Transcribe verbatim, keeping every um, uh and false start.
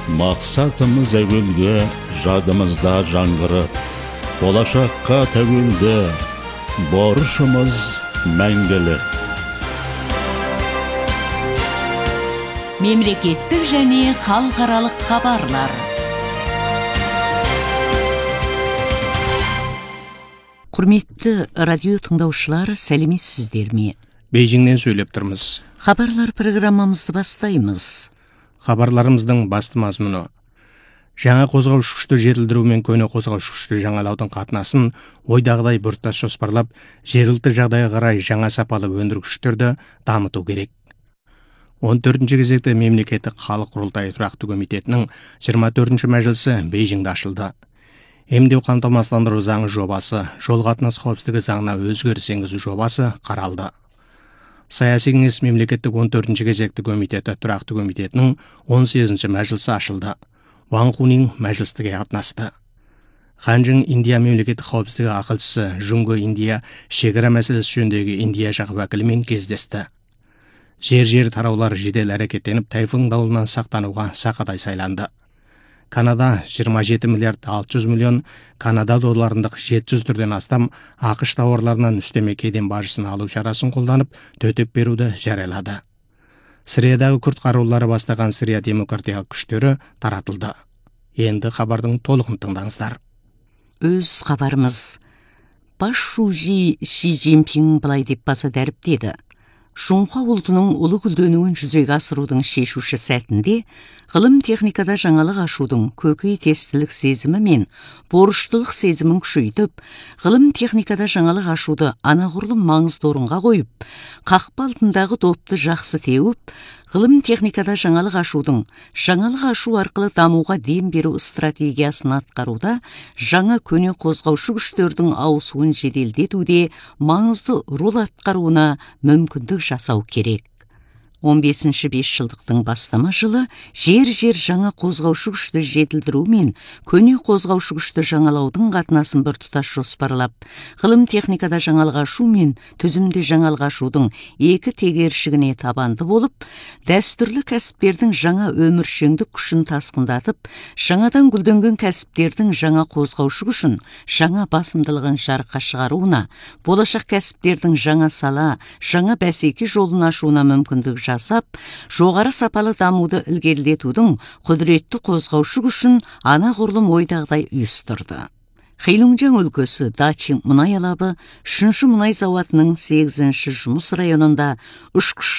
Мақсатымыз әуелгі, жадымызда жаңғырып, болашаққа тәуелді, борышымыз мәңгілік. Мемлекеттік және халықаралық хабарлар. Құрметті радио тыңдаушылар, сәлеметсіздер ме? Бейжіңнен сөйлеп тұрмыз. Хабарлар программамызды бастаймыз. Хабарларымыздың басты мазмұны: жаңа қозғаушы күшті жетілдіру мен көне қозғаушы күшті жаңалаудың қатынасын ойдағыдай бұрттас жоспарлап, жергілікті жағдайға қарай жаңа сапалы өндіргіштерді дамыту керек. он төртінші кезекте мемлекеттік халық құрылтайы тұрақты комитетінің жиырма төртінші мәжілісі Бейжіңде ашылды. Емдеу қамтамасыздандыру заңы жобасы, жол қатынас қауіпсіздігі заңына өзгеріс енгізу жобасы қаралды. Саяси кеңес мемлекеттік он төртінші кезекті комитеті тұрақты комитетінің он сегізінші мәжілісі ашылды. Ван Хунин мәжілістіге қатынасты. Ханжың Индия мемлекеттік қауіпсіздігі ақылшысы Жунго Индия шекара мәселесі жөніндегі Индия жақ уәкілімен кездесті. Жер-жер тараулар жедел әрекеттеніп, тайфун дауылынан сақтануға сақадай сайланды. Канада жиырма жеті миллиард алты жүз миллион Канада долларындық жеті жүз түрден астам ақш тауарларынан үстеме кеден бажысын алу шарасын қолданып, төтеп беруді жариялады. Сириядағы күрд қарулары бастаған Сирия демократиялық күштері таратылды. Енді хабардың толығын тыңдаңыздар. Өз хабарымыз. Бас шужи Си Цзиньпин былай деп баса дәріптеді: Жоңқа ұлтының ұлы гүлденуін жүзеге асырудың шешуші сәтінде ғылым техникада жаңалық ашудың көкей тестілік сезімі мен борыштылық сезімін күшейтіп, ғылым техникада жаңалық ашуды анағұрлым маңызды орынға қойып, қақпа алдындағы допты жақсы теуіп, ғылым техникада жаңалық ашудың жаңалық ашу арқылы дамуға дем беру стратегиясын атқаруда жаңа көне қозғаушы күштердің ауысуын жеделдетуде маңызды рол атқаруына мүмкіндік жасау керек. он бесінші бесжылдықтың бастама жылы жер-жер жаңа қозғаушы күшті жетілдіру мен көне қозғаушы күшті жаңалаудың қатынасын біртұтас жоспарлап, ғылым техникада жаңалық ашу мен түзімде жаңалық ашудың екі тегершігіне табанды болып, дәстүрлі кәсіптердің жаңа өміршеңдік күшін тасқындатып, жаңадан гүлденген кәсіптердің жаңа қозғаушы күшін, жаңа басымдылығын жарыққа шығаруына, болашақ кәсіптердің жаңа сала, жаңа бәсеке жолын ашуына мүмкіндік жасап, жоғары сапалы дамуды ілгерілетудің құдіретті қозғаушы күшін анағұрлым ойдағыдай ұйыстырды. Хэйлунжяң өлкесі Дачин мұнай алабы үшінші мұнай зауытының сегізінші жұмыс районында ұшқыш